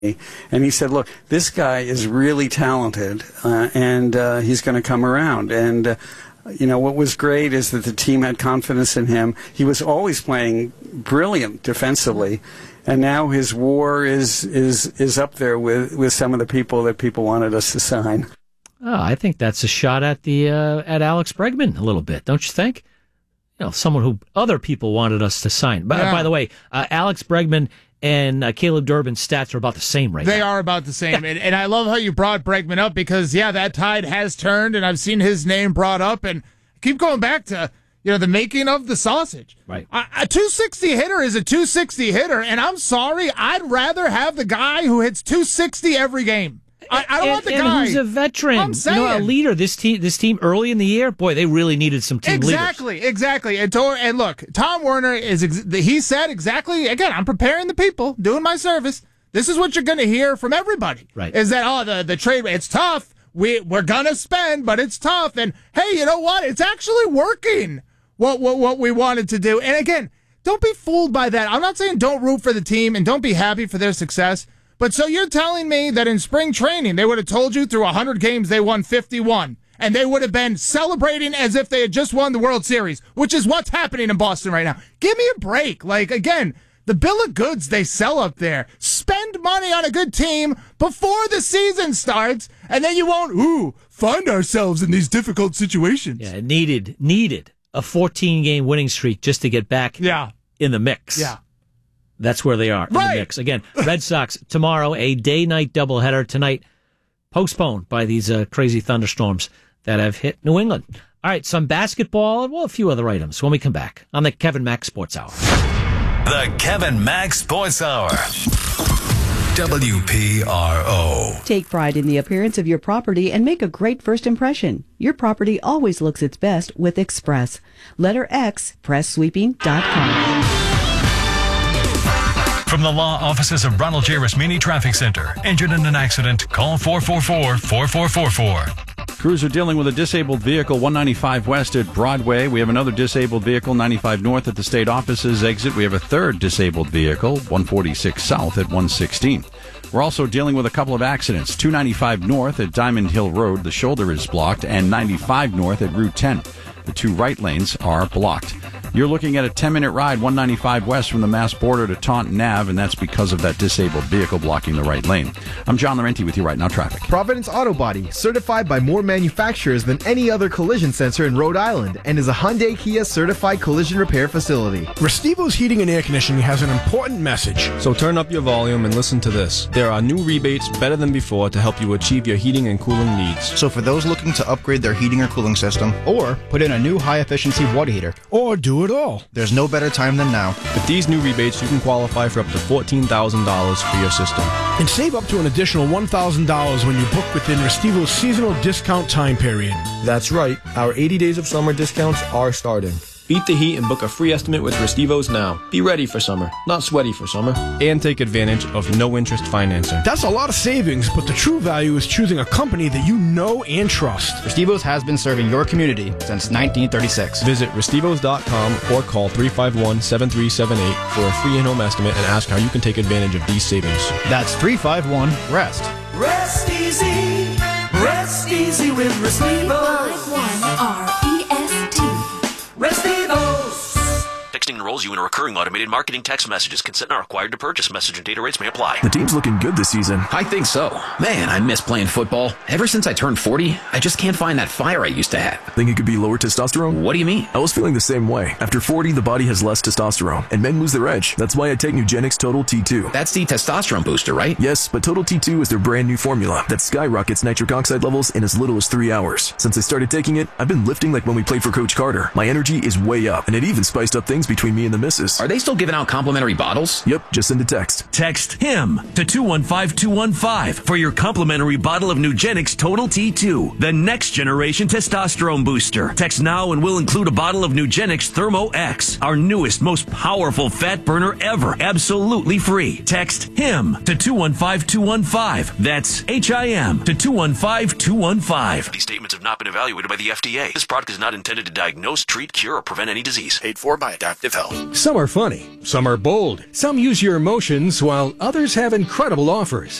And he said, look, this guy is really talented, and he's going to come around. And, what was great is that the team had confidence in him. He was always playing brilliant defensively. And now his WAR is up there with some of the people that people wanted us to sign. Oh, I think that's a shot at at Alex Bregman a little bit, don't you think? Someone who other people wanted us to sign. By the way, Alex Bregman and Caleb Durbin's stats are about the same right now. They are about the same. and I love how you brought Bregman up because, that tide has turned, and I've seen his name brought up, and I keep going back to, the making of the sausage. Right. A 260 hitter is a 260 hitter, and I'm sorry, I'd rather have the guy who hits 260 every game. I don't want the guy who's a veteran, I'm saying. A leader. This team early in the year, boy, they really needed some team leaders. Exactly. And look, Tom Werner he said exactly. Again, I'm preparing the people, doing my service. This is what you're going to hear from everybody. Right? Is that the trade? It's tough. We're gonna spend, but it's tough. And hey, you know what? It's actually working. What we wanted to do. And again, don't be fooled by that. I'm not saying don't root for the team and don't be happy for their success. But so you're telling me that in spring training, they would have told you through 100 games they won 51, and they would have been celebrating as if they had just won the World Series, which is what's happening in Boston right now. Give me a break. Again, the bill of goods they sell up there. Spend money on a good team before the season starts, and then you won't, find ourselves in these difficult situations. Yeah, needed a 14-game winning streak just to get back in the mix. Yeah. That's where they are in the mix. Again, Red Sox tomorrow, a day-night doubleheader. Tonight, postponed by these crazy thunderstorms that have hit New England. All right, some basketball and, a few other items when we come back on the Kevin Mack Sports Hour. The Kevin Mack Sports Hour. WPRO. Take pride in the appearance of your property and make a great first impression. Your property always looks its best with Express. Letter X, PressSweeping.com. From the law offices of Ronald J. Rasmini Traffic Center. Injured in an accident? Call 444-4444. Crews are dealing with a disabled vehicle 195 West at Broadway. We have another disabled vehicle 95 North at the state offices exit. We have a third disabled vehicle 146 South at 116. We're also dealing with a couple of accidents. 295 North at Diamond Hill Road, the shoulder is blocked, and 95 North at Route 10. The two right lanes are blocked. You're looking at a 10-minute ride, 195 West from the Mass border to Taunton Ave, and that's because of that disabled vehicle blocking the right lane. I'm John Laurenti with you right now, traffic. Providence Auto Body, certified by more manufacturers than any other collision center in Rhode Island, and is a Hyundai Kia certified collision repair facility. Restivo's Heating and Air Conditioning has an important message. So turn up your volume and listen to this. There are new rebates better than before to help you achieve your heating and cooling needs. So for those looking to upgrade their heating or cooling system, or put in a new high-efficiency water heater, or do it all, there's no better time than now. With these new rebates, you can qualify for up to $14,000 for your system. And save up to an additional $1,000 when you book within Restivo's seasonal discount time period. That's right. Our 80 Days of Summer discounts are starting. Beat the heat and book a free estimate with Restivo's now. Be ready for summer, not sweaty for summer. And take advantage of no-interest financing. That's a lot of savings, but the true value is choosing a company that you know and trust. Restivo's has been serving your community since 1936. Visit Restivos.com or call 351-7378 for a free in-home estimate and ask how you can take advantage of these savings. That's 351-REST. Rest easy. Rest easy with Restivo. 51-REST. Restivos. Texting enrolls you in a recurring automated marketing text messages. Consent not required to purchase. Message and data rates may apply. The team's looking good this season. I think so. Man, I miss playing football. Ever since I turned 40, I just can't find that fire I used to have. Think it could be lower testosterone? What do you mean? I was feeling the same way. After 40, the body has less testosterone, and men lose their edge. That's why I take Nugenix Total T2. That's the testosterone booster, right? Yes, but Total T2 is their brand new formula that skyrockets nitric oxide levels in as little as 3 hours. Since I started taking it, I've been lifting like when we played for Coach Carter. My energy is way up, and it even spiced up things between me and the missus. Are they still giving out complimentary bottles? Yep, just send a text. Text HIM to 215-215 for your complimentary bottle of Nugenix Total T2, the next generation testosterone booster. Text now and we'll include a bottle of Nugenix Thermo X, our newest, most powerful fat burner ever, absolutely free. Text HIM to 215-215. That's HIM to 215-215. These statements have not been evaluated by the FDA. This product is not intended to diagnose, treat, cure, or prevent any disease. Paid for by Adaptive Health. health. Some are funny, some are bold, some use your emotions, while others have incredible offers.